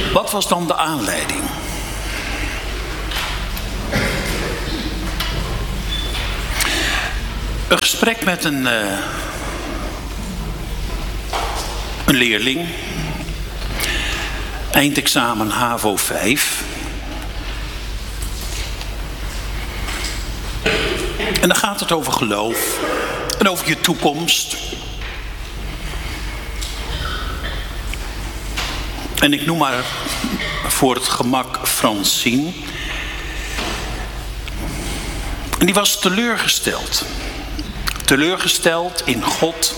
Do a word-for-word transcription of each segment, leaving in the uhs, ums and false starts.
Wat was dan de aanleiding? Een gesprek met een, uh, een leerling. Eindexamen HAVO vijf. En dan gaat het over geloof. En over je toekomst. En ik noem maar voor het gemak Francine. En die was teleurgesteld. Teleurgesteld in God.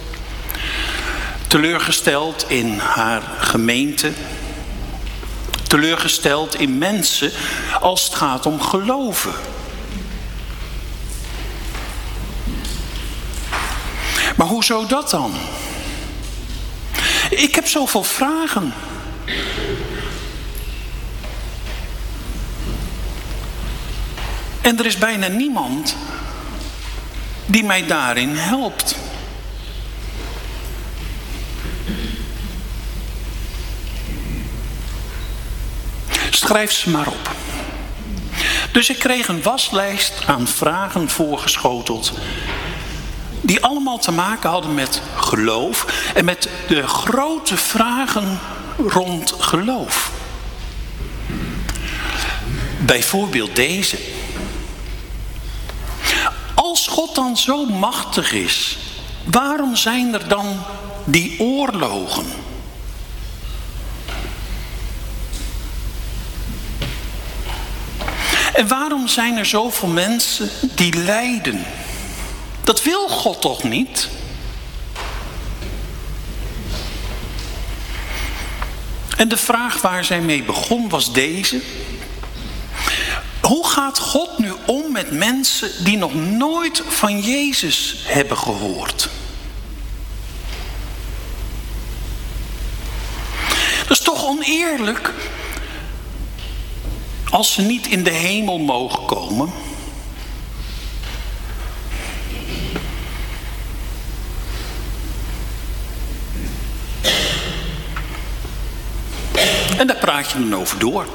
Teleurgesteld in haar gemeente. Teleurgesteld in mensen als het gaat om geloven. Maar hoezo dat dan? Ik heb zoveel vragen. En er is bijna niemand die mij daarin helpt. Schrijf ze maar op. Dus ik kreeg een waslijst aan vragen voorgeschoteld, die allemaal te maken hadden met geloof en met de grote vragen rond geloof. Bijvoorbeeld deze. Als God dan zo machtig is, waarom zijn er dan die oorlogen? En waarom zijn er zoveel mensen die lijden? Dat wil God toch niet? En de vraag waar zij mee begon was deze. Hoe gaat God nu om met mensen die nog nooit van Jezus hebben gehoord? Dat is toch oneerlijk als ze niet in de hemel mogen komen? En daar praat je dan over door.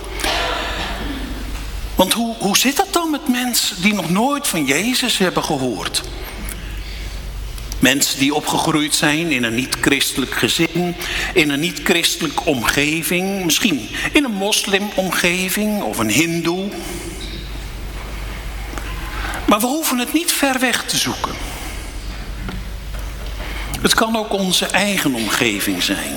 Want hoe, hoe zit dat dan met mensen die nog nooit van Jezus hebben gehoord? Mensen die opgegroeid zijn in een niet-christelijk gezin, in een niet-christelijke omgeving, misschien in een moslimomgeving of een hindoe. Maar we hoeven het niet ver weg te zoeken. Het kan ook onze eigen omgeving zijn.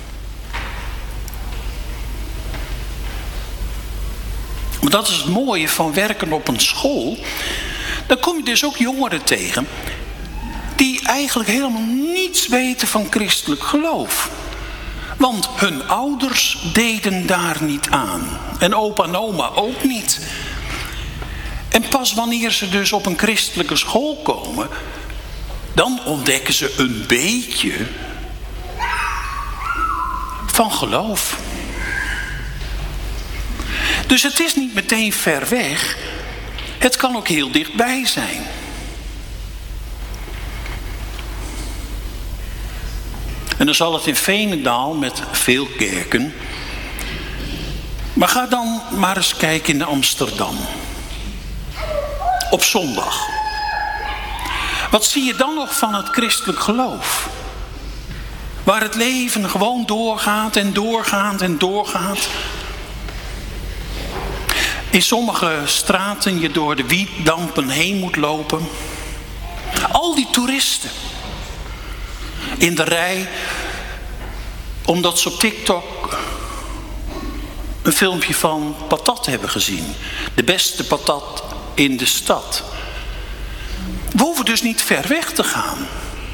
Maar dat is het mooie van werken op een school. Dan kom je dus ook jongeren tegen die eigenlijk helemaal niets weten van christelijk geloof. Want hun ouders deden daar niet aan. En opa en oma ook niet. En pas wanneer ze dus op een christelijke school komen, dan ontdekken ze een beetje van geloof. Dus het is niet meteen ver weg. Het kan ook heel dichtbij zijn. En dan zal het in Veenendaal met veel kerken. Maar ga dan maar eens kijken in Amsterdam. Op zondag. Wat zie je dan nog van het christelijk geloof? Waar het leven gewoon doorgaat en doorgaat en doorgaat. In sommige straten je door de wietdampen heen moet lopen. Al die toeristen. In de rij. Omdat ze op TikTok een filmpje van patat hebben gezien. De beste patat in de stad. We hoeven dus niet ver weg te gaan.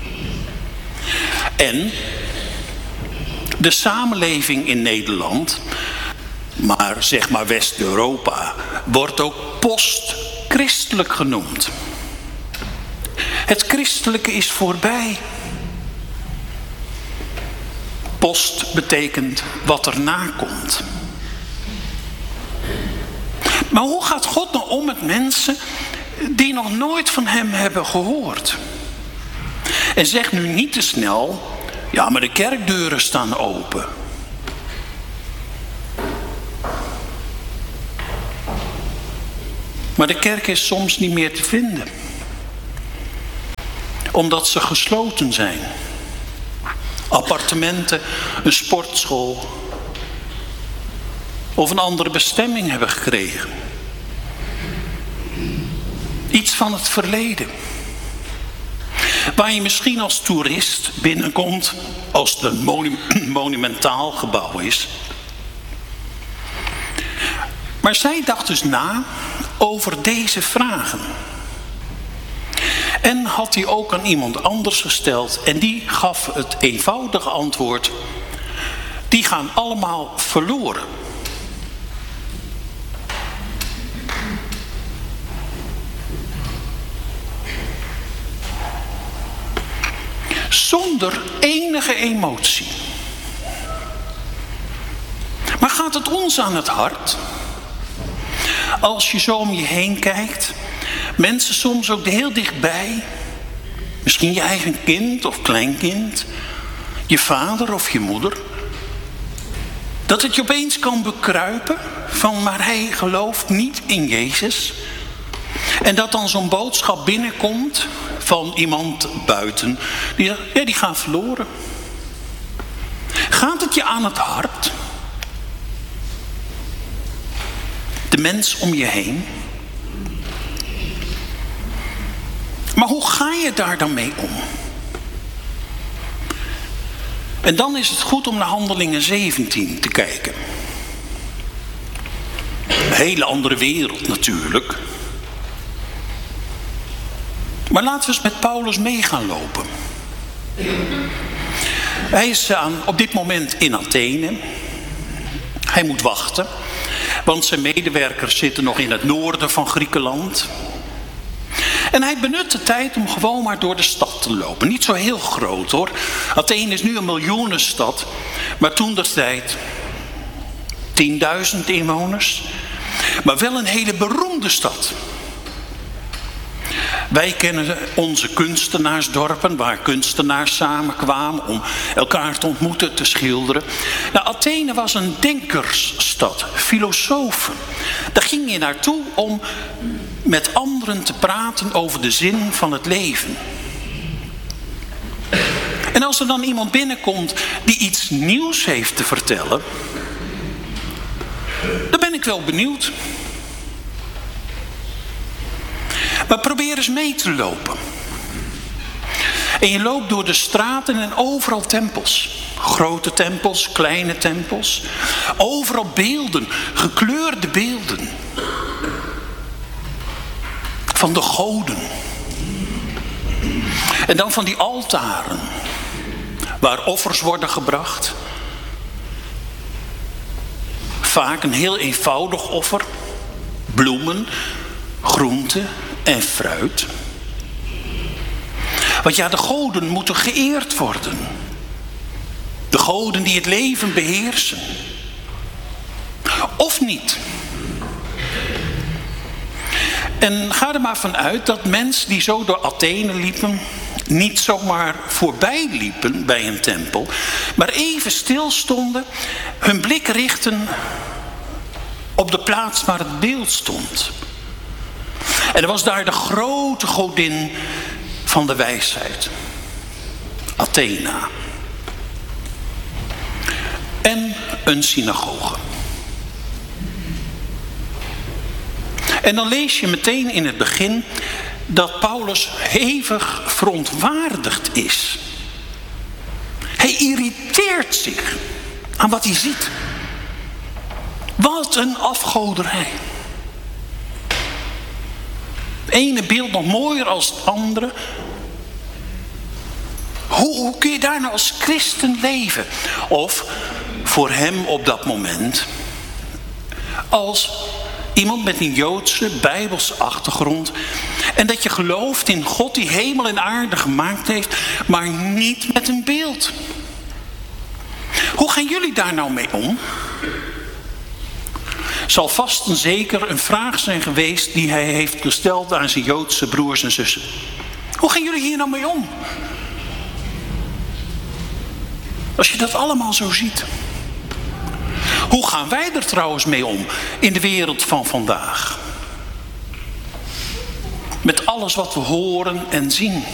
En de samenleving in Nederland, maar zeg maar West-Europa, wordt ook post-christelijk genoemd. Het christelijke is voorbij. Post betekent wat erna komt. Maar hoe gaat God nou om met mensen die nog nooit van hem hebben gehoord? En zeg nu niet te snel, ja, maar de kerkdeuren staan open. Maar de kerk is soms niet meer te vinden. Omdat ze gesloten zijn. Appartementen, een sportschool of een andere bestemming hebben gekregen. Iets van het verleden. Waar je misschien als toerist binnenkomt als het een monu- monumentaal gebouw is. Maar zij dacht dus na over deze vragen. En had die ook aan iemand anders gesteld. En die gaf het eenvoudige antwoord. Die gaan allemaal verloren. Zonder enige emotie. Maar gaat het ons aan het hart? Als je zo om je heen kijkt. Mensen soms ook heel dichtbij. Misschien je eigen kind of kleinkind. Je vader of je moeder. Dat het je opeens kan bekruipen. Van maar hij gelooft niet in Jezus. En dat dan zo'n boodschap binnenkomt. Van iemand buiten. Die zegt, ja, die gaan verloren. Gaat het je aan het hart? De mens om je heen. Maar hoe ga je daar dan mee om? En dan is het goed om naar Handelingen zeventien te kijken. Een hele andere wereld natuurlijk. Maar laten we eens met Paulus mee gaan lopen. Hij is aan, op dit moment in Athene. Hij moet wachten. Want zijn medewerkers zitten nog in het noorden van Griekenland. En hij benut de tijd om gewoon maar door de stad te lopen. Niet zo heel groot hoor. Athene is nu een miljoenenstad. Maar toen der tijd tienduizend inwoners. Maar wel een hele beroemde stad. Wij kennen onze kunstenaarsdorpen, waar kunstenaars samenkwamen om elkaar te ontmoeten, te schilderen. Nou, Athene was een denkersstad, filosofen. Daar ging je naartoe om met anderen te praten over de zin van het leven. En als er dan iemand binnenkomt die iets nieuws heeft te vertellen, dan ben ik wel benieuwd. Maar probeer eens mee te lopen. En je loopt door de straten en overal tempels. Grote tempels, kleine tempels. Overal beelden, gekleurde beelden. Van de goden. En dan van die altaren. Waar offers worden gebracht. Vaak een heel eenvoudig offer. Bloemen, groenten en fruit. Want ja, de goden moeten geëerd worden. De goden die het leven beheersen. Of niet. En ga er maar vanuit dat mensen die zo door Athene liepen, niet zomaar voorbij liepen bij een tempel, maar even stilstonden, hun blik richten op de plaats waar het beeld stond. En er was daar de grote godin van de wijsheid. Athena. En een synagoge. En dan lees je meteen in het begin dat Paulus hevig verontwaardigd is. Hij irriteert zich aan wat hij ziet. Wat een afgoderij. Het ene beeld nog mooier als het andere. Hoe, hoe kun je daar nou als christen leven? Of voor hem op dat moment als iemand met een Joodse, Bijbelse achtergrond. En dat je gelooft in God die hemel en aarde gemaakt heeft, maar niet met een beeld. Hoe gaan jullie daar nou mee om? Zal vast en zeker een vraag zijn geweest die hij heeft gesteld aan zijn Joodse broers en zussen. Hoe gaan jullie hier nou mee om? Als je dat allemaal zo ziet. Hoe gaan wij er trouwens mee om in de wereld van vandaag? alles wat we horen en zien.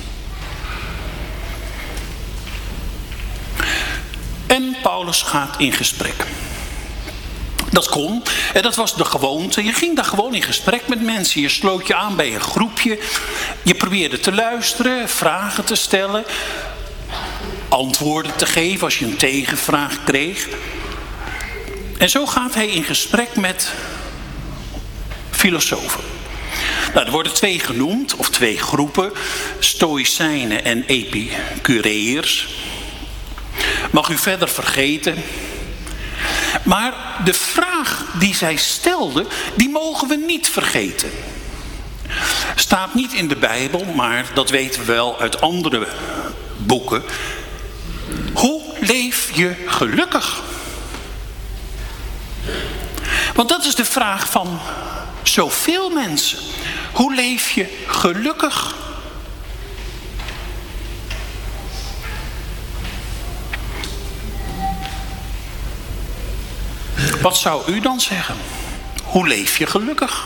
En Paulus gaat in gesprek. Dat kon, en dat was de gewoonte. Je ging daar gewoon in gesprek met mensen. Je sloot je aan bij een groepje. Je probeerde te luisteren, vragen te stellen, antwoorden te geven als je een tegenvraag kreeg. En zo gaat hij in gesprek met filosofen. Nou, er worden twee genoemd, of twee groepen. Stoïcijnen en Epicureërs. Mag u verder vergeten. Maar de vraag die zij stelden, die mogen we niet vergeten. Staat niet in de Bijbel, maar dat weten we wel uit andere boeken. Hoe leef je gelukkig? Want dat is de vraag van zoveel mensen. Hoe leef je gelukkig? Wat zou u dan zeggen? Hoe leef je gelukkig?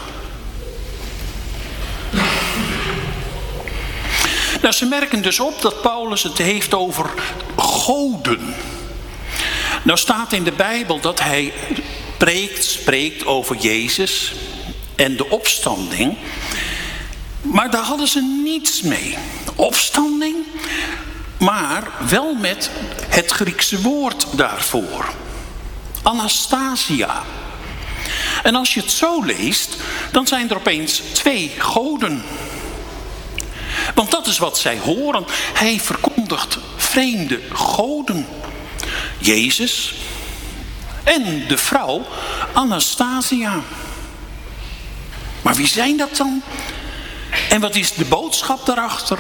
Nou, ze merken dus op dat Paulus het heeft over goden. Nou staat in de Bijbel dat hij spreekt, spreekt over Jezus en de opstanding. Maar daar hadden ze niets mee. Opstanding, maar wel met het Griekse woord daarvoor. Anastasia. En als je het zo leest, dan zijn er opeens twee goden. Want dat is wat zij horen. Hij verkondigt vreemde goden. Jezus en de vrouw Anastasia. Maar wie zijn dat dan? En wat is de boodschap daarachter?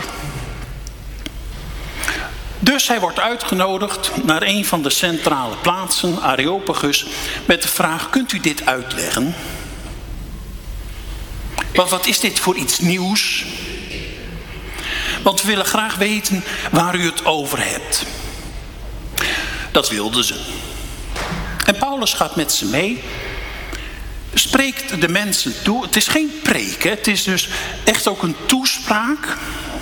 Dus hij wordt uitgenodigd naar een van de centrale plaatsen, Areopagus, met de vraag: kunt u dit uitleggen? Want wat is dit voor iets nieuws? Want we willen graag weten waar u het over hebt. Dat wilden ze. En Paulus gaat met ze mee. Spreekt de mensen toe. Het is geen preek, hè? Het is dus echt ook een toespraak.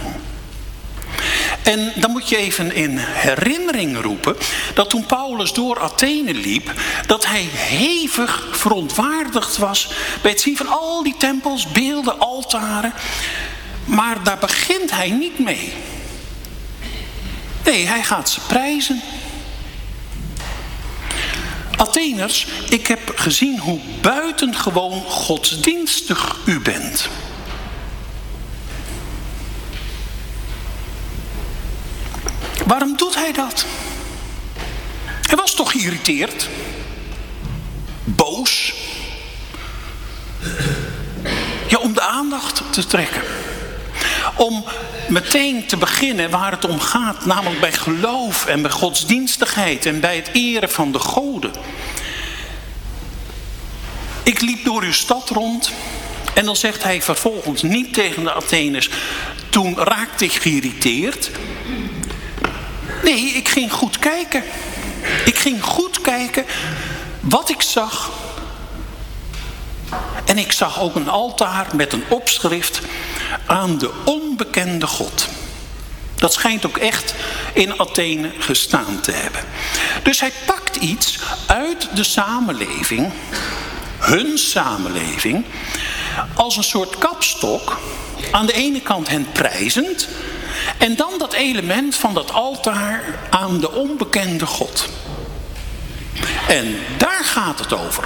En dan moet je even in herinnering roepen dat toen Paulus door Athene liep, dat hij hevig verontwaardigd was bij het zien van al die tempels, beelden, altaren. Maar daar begint hij niet mee. Nee, hij gaat ze prijzen. Atheners, ik heb gezien hoe buitengewoon godsdienstig u bent. Waarom doet hij dat? Hij was toch geïrriteerd? Boos? Ja, om de aandacht te trekken. Om meteen te beginnen waar het om gaat, namelijk bij geloof en bij godsdienstigheid en bij het eren van de goden. Ik liep door uw stad rond en dan zegt hij vervolgens niet tegen de Atheners: toen raakte ik geïrriteerd. Nee, ik ging goed kijken. Ik ging goed kijken wat ik zag. En ik zag ook een altaar met een opschrift: aan de onbekende God. Dat schijnt ook echt in Athene gestaan te hebben. Dus hij pakt iets uit de samenleving, hun samenleving, als een soort kapstok. Aan de ene kant hen prijzend. En dan dat element van dat altaar aan de onbekende God. En daar gaat het over.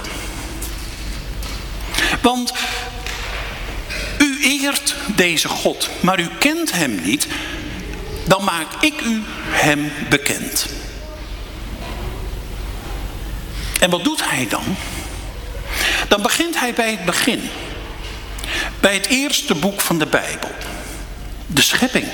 Want u eert deze God, maar u kent hem niet. Dan maak ik u hem bekend. En wat doet hij dan? Dan begint hij bij het begin. Bij het eerste boek van de Bijbel. De schepping.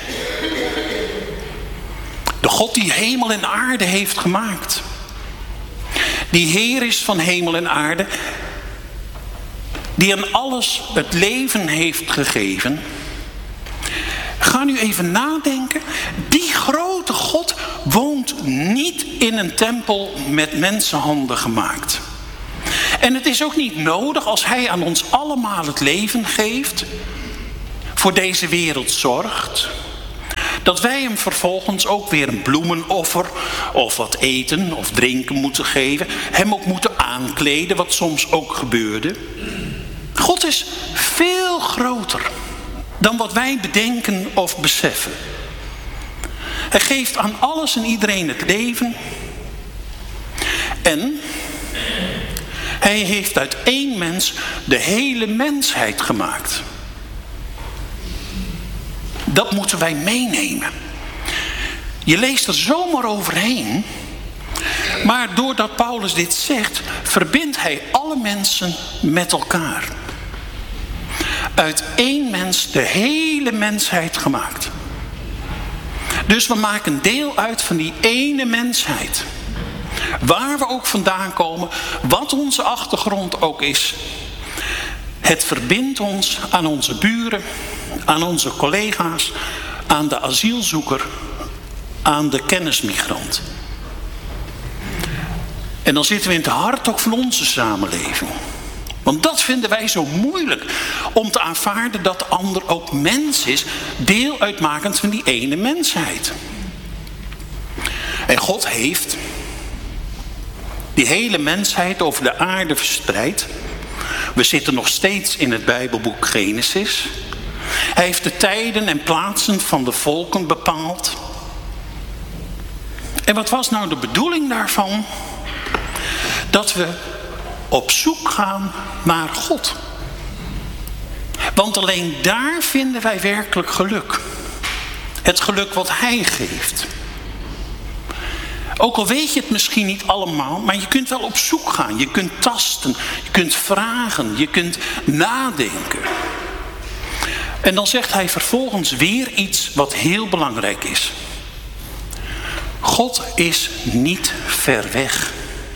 De God die hemel en aarde heeft gemaakt. Die Heer is van hemel en aarde. Die aan alles het leven heeft gegeven. Ga nu even nadenken. Die grote God woont niet in een tempel met mensenhanden gemaakt. En het is ook niet nodig als hij aan ons allemaal het leven geeft. voor deze wereld zorgt, dat wij hem vervolgens ook weer een bloemenoffer of wat eten of drinken moeten geven. Hem ook moeten aankleden, wat soms ook gebeurde. God is veel groter dan wat wij bedenken of beseffen. Hij geeft aan alles en iedereen het leven. En hij heeft uit één mens de hele mensheid gemaakt. Dat moeten wij meenemen. Je leest er zomaar overheen. Maar doordat Paulus dit zegt, verbindt hij alle mensen met elkaar. Uit één mens de hele mensheid gemaakt. Dus we maken deel uit van die ene mensheid. Waar we ook vandaan komen, wat onze achtergrond ook is. Het verbindt ons aan onze buren, aan onze collega's, aan de asielzoeker, aan de kennismigrant. En dan zitten we in het hart ook van onze samenleving. Want dat vinden wij zo moeilijk. Om te aanvaarden dat de ander ook mens is. Deel uitmakend van die ene mensheid. En God heeft die hele mensheid over de aarde verspreid. We zitten nog steeds in het Bijbelboek Genesis. Hij heeft de tijden en plaatsen van de volken bepaald. En wat was nou de bedoeling daarvan? Dat we op zoek gaan naar God. Want alleen daar vinden wij werkelijk geluk. Het geluk wat Hij geeft. Ook al weet je het misschien niet allemaal, maar je kunt wel op zoek gaan. Je kunt tasten, je kunt vragen, je kunt nadenken. En dan zegt hij vervolgens weer iets wat heel belangrijk is. God is niet ver weg.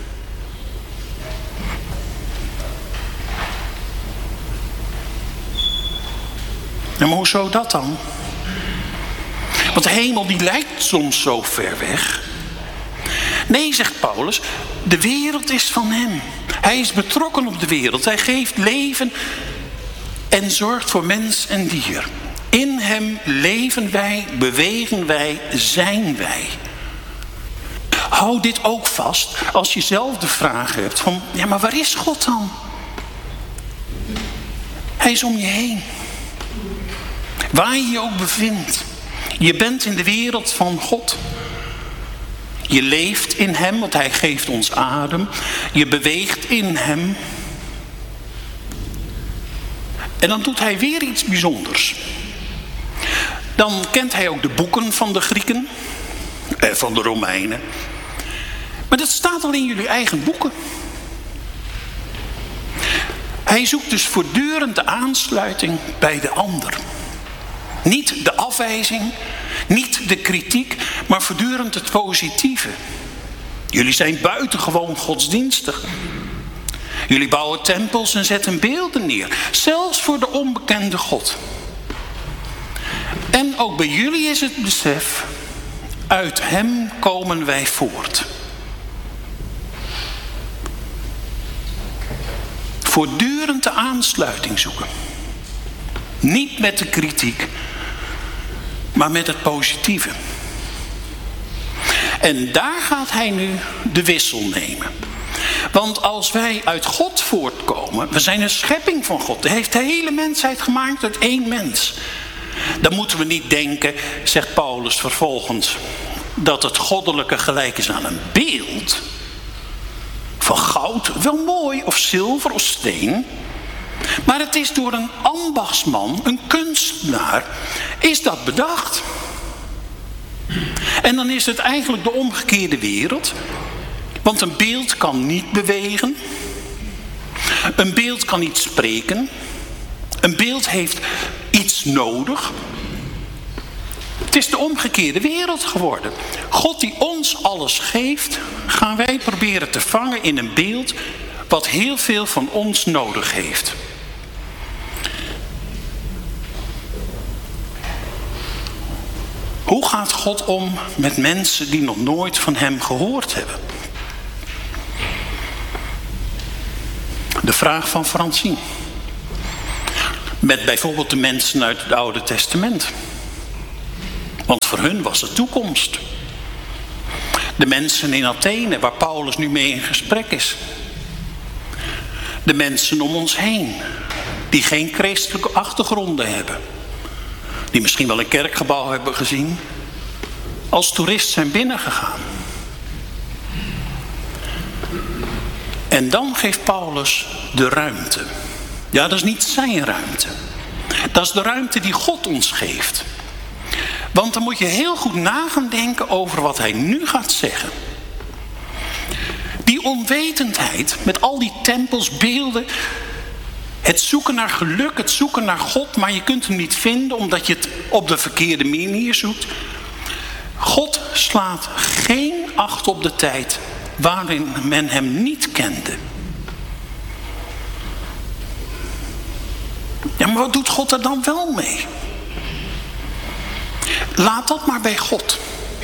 Ja, maar hoezo dat dan? Want de hemel die lijkt soms zo ver weg. Nee, zegt Paulus, de wereld is van hem. Hij is betrokken op de wereld. Hij geeft leven en zorgt voor mens en dier. In hem leven wij, bewegen wij, zijn wij. Hou dit ook vast als je zelf de vraag hebt van, ja, maar waar is God dan? Hij is om je heen. Waar je je ook bevindt. Je bent in de wereld van God. Je leeft in hem, want hij geeft ons adem. Je beweegt in hem. En dan doet hij weer iets bijzonders. Dan kent hij ook de boeken van de Grieken. Eh, van de Romeinen. Maar dat staat al in jullie eigen boeken. Hij zoekt dus voortdurend de aansluiting bij de ander. Niet de afwijzing, niet de kritiek, maar voortdurend het positieve. Jullie zijn buitengewoon godsdienstig. Jullie bouwen tempels en zetten beelden neer. Zelfs voor de onbekende God. En ook bij jullie is het besef, uit hem komen wij voort. Voortdurend de aansluiting zoeken. Niet met de kritiek, maar met het positieve. En daar gaat hij nu de wissel nemen. Want als wij uit God voortkomen, we zijn een schepping van God. Hij heeft de hele mensheid gemaakt uit één mens. Dan moeten we niet denken, zegt Paulus vervolgens, dat het goddelijke gelijk is aan een beeld. Van goud, wel mooi, of zilver of steen. Maar het is door een ambachtsman, een kunstenaar, is dat bedacht. En dan is het eigenlijk de omgekeerde wereld. Want een beeld kan niet bewegen. Een beeld kan niet spreken. Een beeld heeft iets nodig. Het is de omgekeerde wereld geworden. God die ons alles geeft, gaan wij proberen te vangen in een beeld wat heel veel van ons nodig heeft. Hoe gaat God om met mensen die nog nooit van hem gehoord hebben? De vraag van Francine. Met bijvoorbeeld de mensen uit het Oude Testament. Want voor hun was het toekomst. De mensen in Athene, waar Paulus nu mee in gesprek is. De mensen om ons heen, die geen christelijke achtergronden hebben. Die misschien wel een kerkgebouw hebben gezien. Als toerist zijn binnengegaan. En dan geeft Paulus de ruimte. Ja, dat is niet zijn ruimte. Dat is de ruimte die God ons geeft. Want dan moet je heel goed na gaan denken over wat hij nu gaat zeggen. Die onwetendheid met al die tempels, beelden. Het zoeken naar geluk, het zoeken naar God. Maar je kunt hem niet vinden omdat je het op de verkeerde manier zoekt. God slaat geen acht op de tijd waarin men hem niet kende. Ja, maar wat doet God er dan wel mee? Laat dat maar bij God.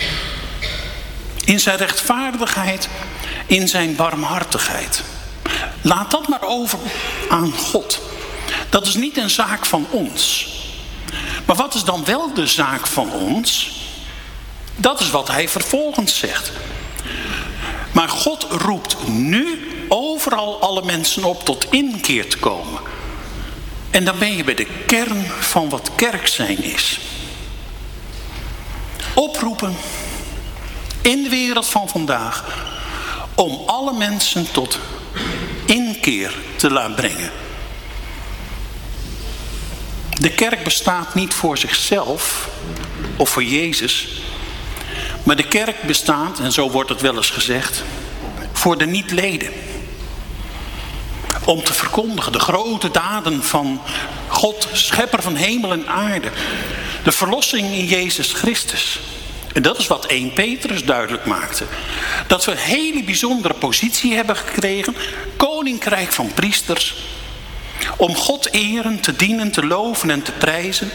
In zijn rechtvaardigheid, in zijn barmhartigheid. Laat dat maar over aan God. Dat is niet een zaak van ons. Maar wat is dan wel de zaak van ons? Dat is wat hij vervolgens zegt. Maar God roept nu overal alle mensen op tot inkeer te komen. En dan ben je bij de kern van wat kerk zijn is. Oproepen in de wereld van vandaag om alle mensen tot inkeer te laten brengen. De kerk bestaat niet voor zichzelf of voor Jezus, maar de kerk bestaat, en zo wordt het wel eens gezegd, voor de niet-leden. Om te verkondigen de grote daden van God, schepper van hemel en aarde. De verlossing in Jezus Christus. En dat is wat Eerste Petrus duidelijk maakte. Dat we een hele bijzondere positie hebben gekregen. Koninkrijk van priesters. Om God eren, te dienen, te loven en te prijzen.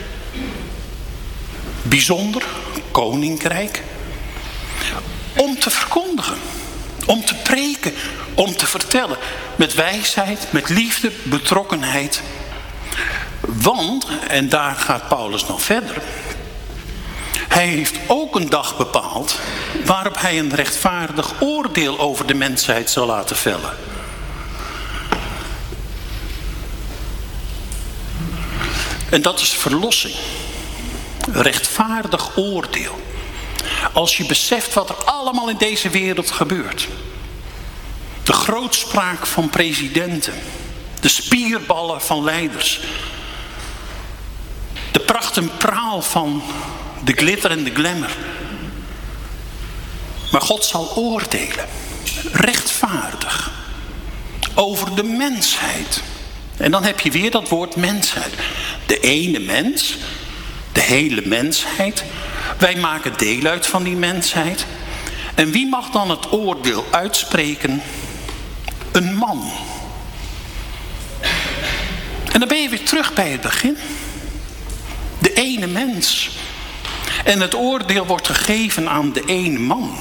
Bijzonder, koninkrijk. Om te verkondigen. Om te preken. Om te vertellen. Met wijsheid, met liefde, betrokkenheid. Want, en daar gaat Paulus nog verder. Hij heeft ook een dag bepaald waarop hij een rechtvaardig oordeel over de mensheid zal laten vellen. En dat is verlossing. Rechtvaardig oordeel. Als je beseft wat er allemaal in deze wereld gebeurt. De grootspraak van presidenten. De spierballen van leiders. De pracht en praal van de glitter en de glamour. Maar God zal oordelen. Rechtvaardig. Over de mensheid. En dan heb je weer dat woord mensheid. De ene mens. De hele mensheid. Wij maken deel uit van die mensheid. En wie mag dan het oordeel uitspreken? Een man. En dan ben je weer terug bij het begin. De ene mens. En het oordeel wordt gegeven aan de ene man.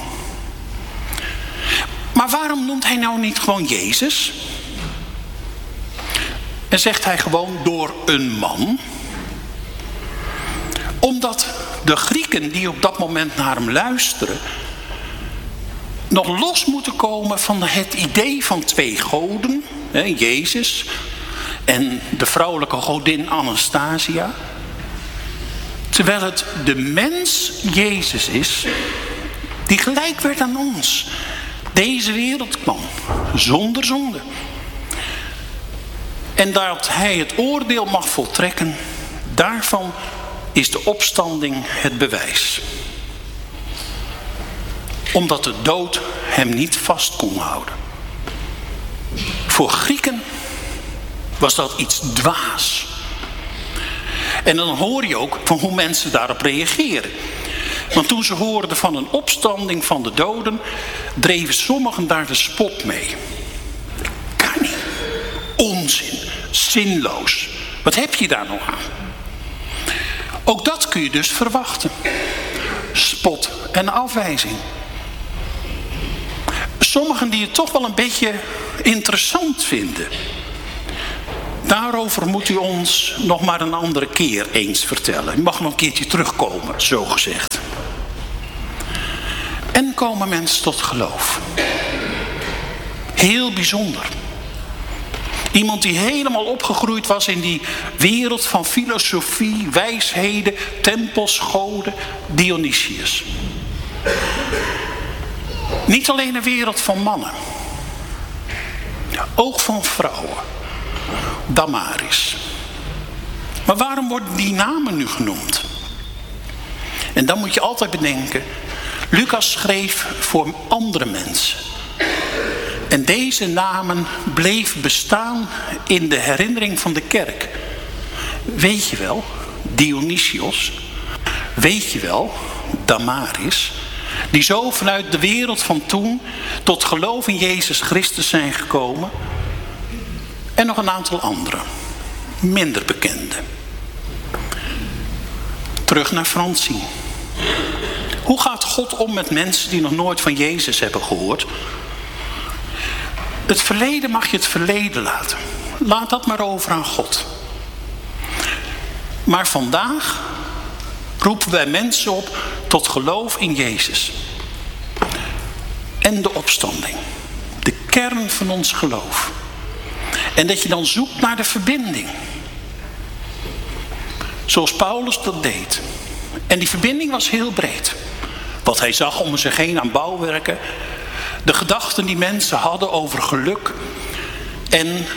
Maar waarom noemt hij nou niet gewoon Jezus? En zegt hij gewoon door een man? Omdat de Grieken die op dat moment naar hem luisteren nog los moeten komen van het idee van twee goden. Hè, Jezus en de vrouwelijke godin Anastasia. Terwijl het de mens Jezus is die gelijk werd aan ons. Deze wereld kwam zonder zonde. En dat hij het oordeel mag voltrekken, daarvan is de opstanding het bewijs. Omdat de dood hem niet vast kon houden. Voor Grieken was dat iets dwaas. En dan hoor je ook van hoe mensen daarop reageren. Want toen ze hoorden van een opstanding van de doden, dreven sommigen daar de spot mee. Kan niet. Onzin. Zinloos. Wat heb je daar nog aan? Ook dat kun je dus verwachten. Spot en afwijzing. Sommigen die het toch wel een beetje interessant vinden. Daarover moet u ons nog maar een andere keer eens vertellen. U mag nog een keertje terugkomen, zo gezegd. En komen mensen tot geloof. Heel bijzonder. Iemand die helemaal opgegroeid was in die wereld van filosofie, wijsheden, tempels, goden, Dionysius. Niet alleen een wereld van mannen. Ook van vrouwen. Damaris. Maar waarom worden die namen nu genoemd? En dan moet je altijd bedenken, Lucas schreef voor andere mensen. En deze namen bleven bestaan in de herinnering van de kerk. Weet je wel, Dionysios. Weet je wel, Damaris. Die zo vanuit de wereld van toen tot geloof in Jezus Christus zijn gekomen. En nog een aantal andere, minder bekende. Terug naar Francine. Hoe gaat God om met mensen die nog nooit van Jezus hebben gehoord? Het verleden mag je het verleden laten. Laat dat maar over aan God. Maar vandaag roepen wij mensen op tot geloof in Jezus. En de opstanding. De kern van ons geloof. En dat je dan zoekt naar de verbinding. Zoals Paulus dat deed. En die verbinding was heel breed. Wat hij zag om zich heen aan bouwwerken. De gedachten die mensen hadden over geluk. En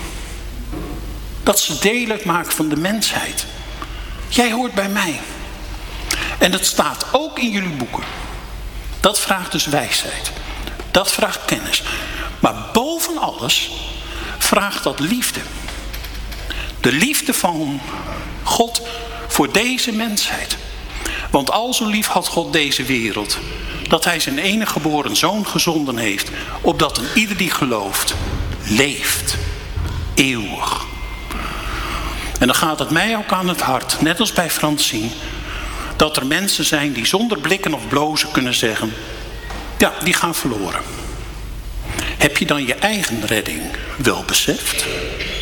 dat ze deel uitmaken van de mensheid. Jij hoort bij mij. En dat staat ook in jullie boeken. Dat vraagt dus wijsheid. Dat vraagt kennis. Maar boven alles vraagt dat liefde. De liefde van God voor deze mensheid. Want al zo lief had God deze wereld, dat hij zijn enige geboren zoon gezonden heeft, opdat een ieder die gelooft, leeft. Eeuwig. En dan gaat het mij ook aan het hart, net als bij Francine, dat er mensen zijn die zonder blikken of blozen kunnen zeggen, ja, die gaan verloren. Heb je dan je eigen redding wel beseft?